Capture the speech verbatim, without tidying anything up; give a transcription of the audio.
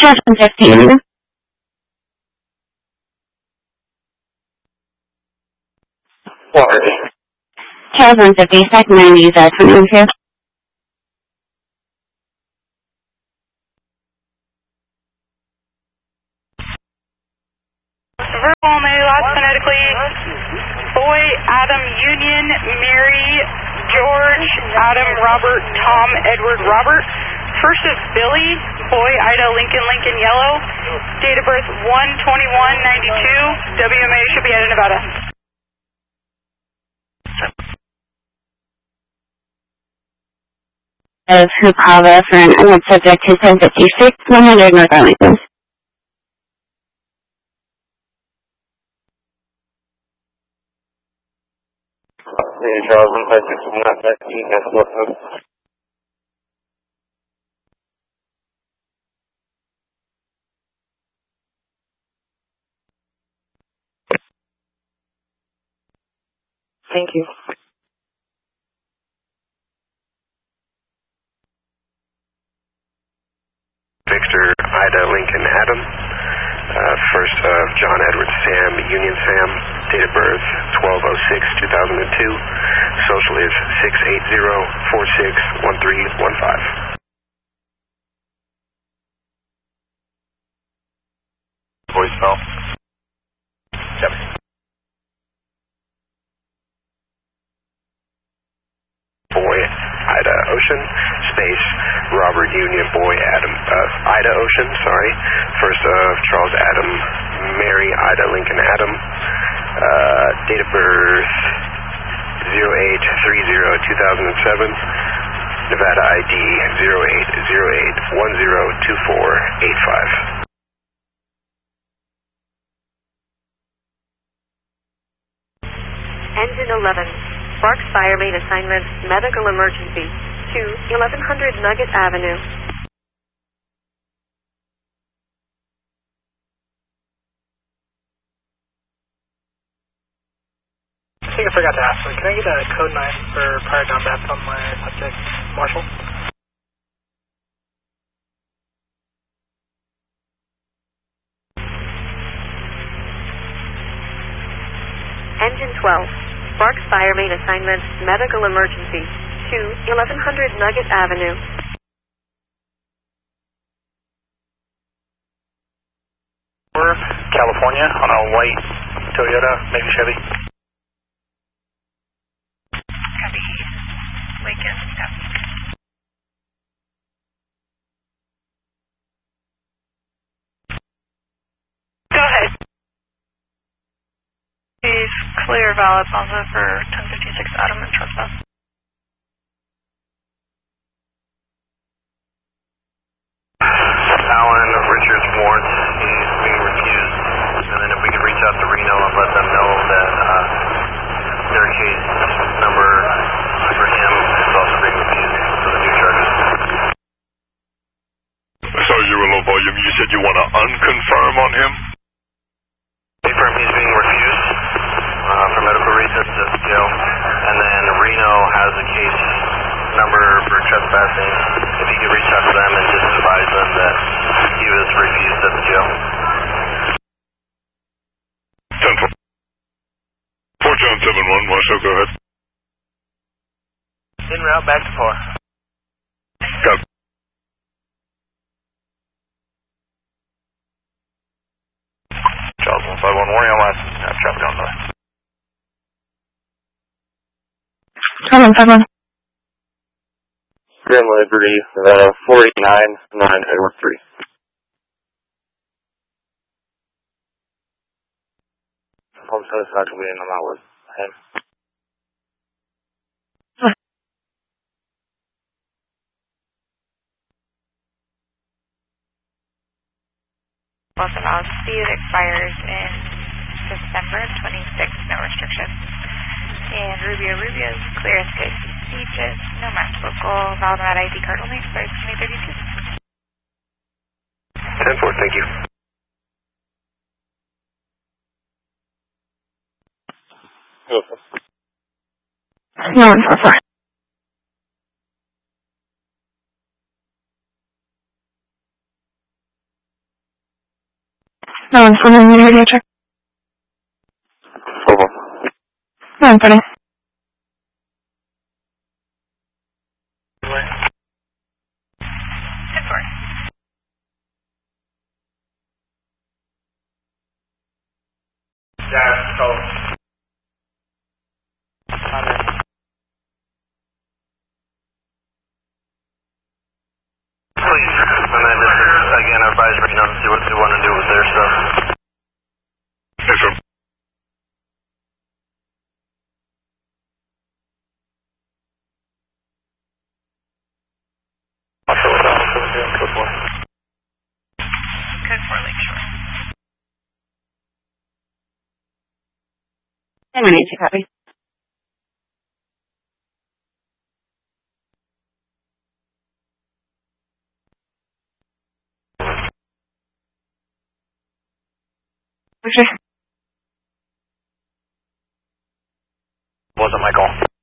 seven fifteen. Sorry. seven fifty, second ninety, that's coming here. Verbal may last phonetically. Boy, Adam, Union, Mary, George, Adam, Robert, Tom, Edward, Robert. First is Billy, Boy, Ida, Lincoln, Lincoln, Yellow. Date of birth one twenty-one ninety-two. W M A should be out of Nevada. Of Hupava for an unknown subject to ten fifty-six, one hundred North Arlington. Charles, one five six one nine nineteen, that's what I'm. Thank you. Victor, Ida, Lincoln, Adam. Uh, first of uh, John Edward Sam, Union Sam. Date of birth twelve oh six two thousand two. Social is six eight zero four six one three one five. Voicemail. Yep. Boy, Ida, Ocean, space, Robert, Union, Boy, Adam, uh, Ida, Ocean, sorry. First of Charles, Adam, Mary, Ida, Lincoln, Adam. Uh, date of birth zero eight three zero two thousand seven. Nevada I D zero eight zero eight one zero two four eight five. Engine eleven. Sparks fire made assignment medical emergency to eleven hundred Nugget Avenue. I think I forgot to ask, can I get a code nine for prior combat on my subject, Marshall? Engine twelve. Sparks fire made assignment medical emergency to eleven hundred Nugget Avenue. California on a white Toyota, maybe Chevy. Copy. Lincoln. Go ahead. Please clear valid also for ten fifty-six Adam and trespass. Alan Richards Morse, he's being refused. And then if we could reach out to Reno and let them know that uh, their case number for him is also being refused for the new charges. Sorry, you were low volume. You said you want to unconfirm on him? Confirm he's being refused uh, for medical reasons at the jail. And then Reno has a case number for trespassing. If you could reach out to them and just advise them that he was refused at the jail. ten four John seven one, Marshall, go ahead. En route back to four. Copy. Charles one five one, warning on last uh, traffic on the seven five one. Grand Liberty, Nevada, four eight nine nine Edward three. Home service not to be in, I'm out with him. Wilson L L C, it expires in December twenty-sixth, no restrictions. And Rubio Rubio's clear as good. Beaches, no match local, valid I D card only expires twenty thirty-two. ten four, thank you. No, four four. No one's coming in the radio check. four one. No, I'm funny. Yeah, so. Please, amend it again, our advisory note, see what they want to do with their stuff. Yes, sir. Also, what else are we doing? Code four. Code four Lakeshore. ten minutes to copy. Okay. Wasn't my call.